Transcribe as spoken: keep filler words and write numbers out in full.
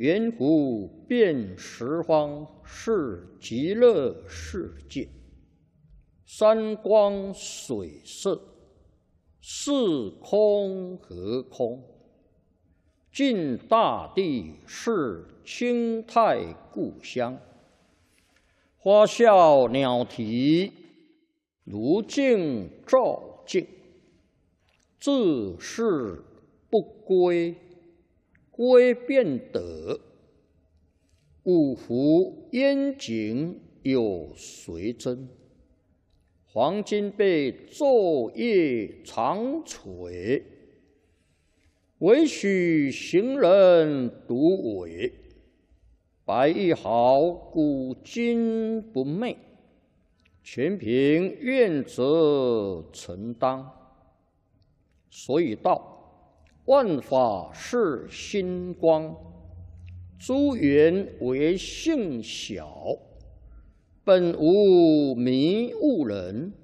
圆湖遍十方是极乐世界，山光水色，是空和空。尽大地是清泰故乡，花笑鸟啼，如镜照镜。自是不归，归便得。五湖烟景有谁真？黄金被昼夜长垂，唯许行人独伟。白玉毫古今不昧，全凭愿者承当。所以道，万法是心光，诸缘为性小，本无迷悟人，